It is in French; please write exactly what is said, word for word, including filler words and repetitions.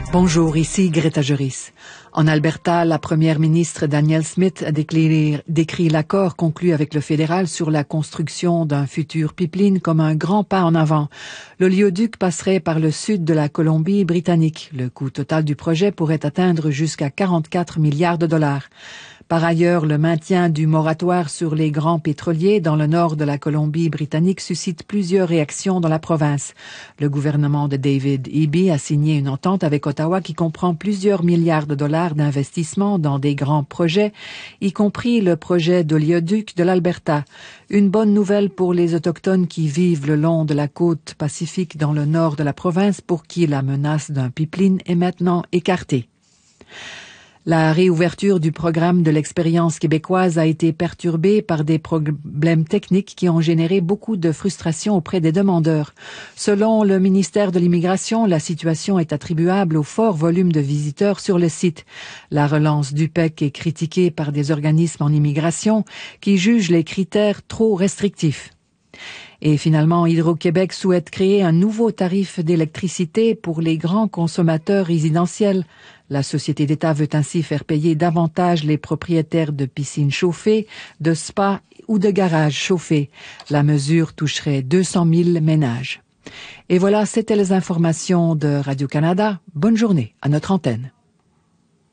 Bonjour, ici Greta Juris. En Alberta, la première ministre Danielle Smith a déclaré, décrit l'accord conclu avec le fédéral sur la construction d'un futur pipeline comme un grand pas en avant. L'oléoduc passerait par le sud de la Colombie-Britannique. Le coût total du projet pourrait atteindre jusqu'à quarante-quatre milliards de dollars. Par ailleurs, le maintien du moratoire sur les grands pétroliers dans le nord de la Colombie-Britannique suscite plusieurs réactions dans la province. Le gouvernement de David Eby a signé une entente avec Ottawa qui comprend plusieurs milliards de dollars d'investissement dans des grands projets, y compris le projet d'oléoduc de l'Alberta. Une bonne nouvelle pour les Autochtones qui vivent le long de la côte pacifique dans le nord de la province pour qui la menace d'un pipeline est maintenant écartée. La réouverture du programme de l'expérience québécoise a été perturbée par des problèmes techniques qui ont généré beaucoup de frustration auprès des demandeurs. Selon le ministère de l'Immigration, la situation est attribuable au fort volume de visiteurs sur le site. La relance du P E C est critiquée par des organismes en immigration qui jugent les critères trop restrictifs. Et finalement, Hydro-Québec souhaite créer un nouveau tarif d'électricité pour les grands consommateurs résidentiels. La société d'État veut ainsi faire payer davantage les propriétaires de piscines chauffées, de spas ou de garages chauffés. La mesure toucherait deux cent mille ménages. Et voilà, c'était les informations de Radio-Canada. Bonne journée à notre antenne.